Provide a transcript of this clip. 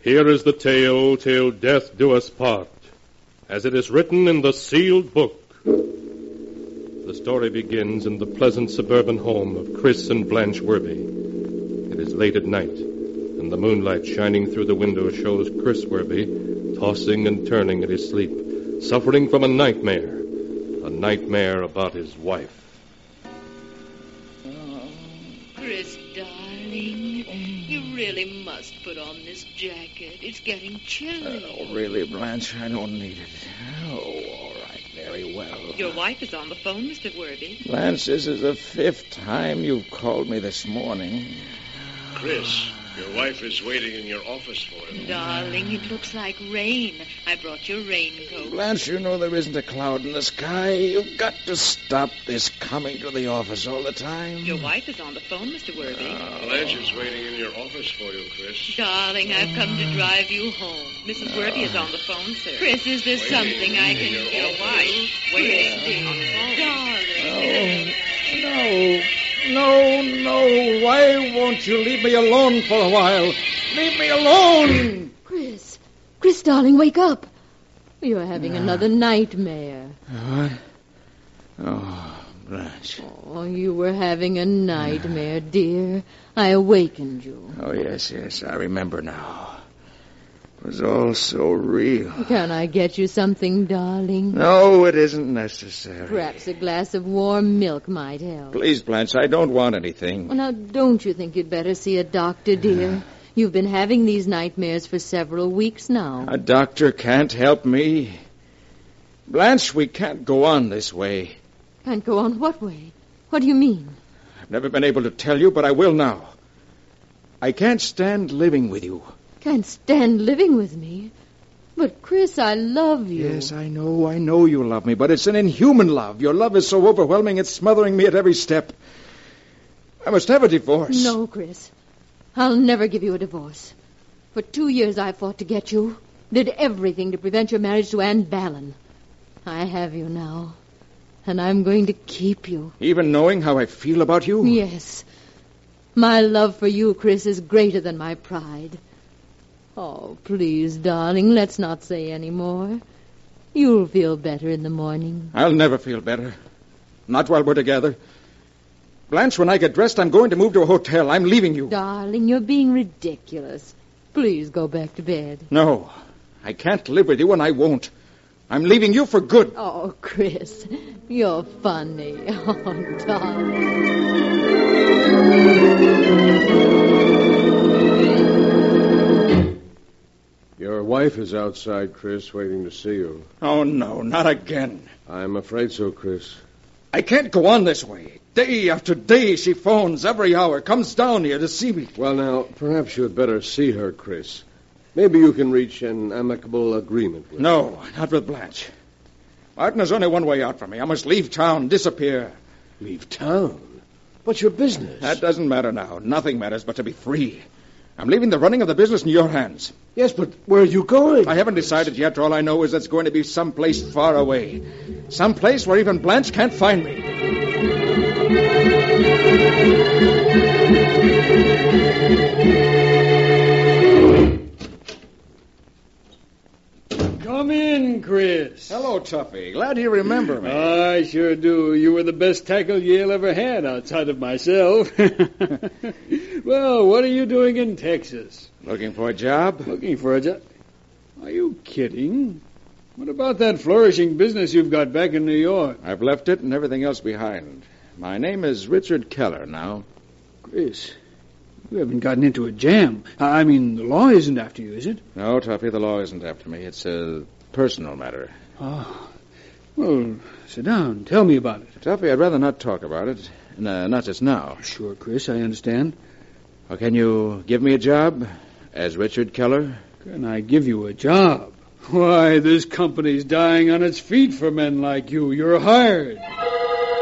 Here is the tale till death do us part, as it is written in the sealed book. The story begins in the pleasant suburban home of Chris and Blanche Werby. It is late at night, and the moonlight shining through the window shows Chris Werby tossing and turning in his sleep, suffering from a nightmare about his wife. Chris, darling, you really must put on this jacket. It's getting chilly. Really, Blanche? I don't need it. Oh, all right. Very well. Your wife is on the phone, Mr. Werby. Blanche, this is the 5th time you've called me this morning. Chris, your wife is waiting in your office for you. Darling, it looks like rain. I brought your raincoat. Blanche, you know there isn't a cloud in the sky. You've got to stop this coming to the office all the time. Your wife is on the phone, Mr. Werby. Blanche is waiting in your office for you, Chris. Darling, I've come to drive you home. Mrs. Werby is on the phone, sir. Chris, is there something I can do? Your wife waiting on the phone. Darling. No. Why won't you leave me alone for a while? Leave me alone! Chris, darling, wake up. You're having another nightmare. What? Oh, Blanche. Oh, you were having a nightmare, dear. I awakened you. Oh, yes, I remember now. It was all so real. Can I get you something, darling? No, it isn't necessary. Perhaps a glass of warm milk might help. Please, Blanche, I don't want anything. Well, now, don't you think you'd better see a doctor, dear? You've been having these nightmares for several weeks now. A doctor can't help me. Blanche, we can't go on this way. Can't go on what way? What do you mean? I've never been able to tell you, but I will now. I can't stand living with you. Can't stand living with me? But, Chris, I love you. Yes, I know you love me, but it's an inhuman love. Your love is so overwhelming, it's smothering me at every step. I must have a divorce. No, Chris. I'll never give you a divorce. For 2 years I fought to get you. Did everything to prevent your marriage to Anne Ballon. I have you now. And I'm going to keep you. Even knowing how I feel about you? Yes. My love for you, Chris, is greater than my pride. Oh, please, darling, let's not say any more. You'll feel better in the morning. I'll never feel better. Not while we're together. Blanche, when I get dressed, I'm going to move to a hotel. I'm leaving you. Darling, you're being ridiculous. Please go back to bed. No, I can't live with you, and I won't. I'm leaving you for good. Oh, Chris, you're funny. Oh, darling. Your wife is outside, Chris, waiting to see you. Oh, no, not again. I'm afraid so, Chris. I can't go on this way. Day after day, she phones every hour, comes down here to see me. Well, now, perhaps you'd better see her, Chris. Maybe you can reach an amicable agreement with her. No, not with Blanche. Martin, there's only one way out for me. I must leave town, disappear. Leave town? What's your business? That doesn't matter now. Nothing matters but to be free. I'm leaving the running of the business in your hands. Yes, but where are you going? I haven't decided yet. All I know is it's going to be someplace far away. Someplace where even Blanche can't find me. Come in, Chris. Hello, Tuffy. Glad you remember me. I sure do. You were the best tackle Yale ever had outside of myself. Well, what are you doing in Texas? Looking for a job? Looking for a job? Are you kidding? What about that flourishing business you've got back in New York? I've left it and everything else behind. My name is Richard Keller now. Chris, you haven't gotten into a jam. I mean, the law isn't after you, is it? No, Tuffy, the law isn't after me. It's a personal matter. Oh. Well, sit down. Tell me about it. Tuffy, I'd rather not talk about it. Not just now. Sure, Chris, I understand. Well, can you give me a job as Richard Keller? Can I give you a job? Why, this company's dying on its feet for men like you. You're hired.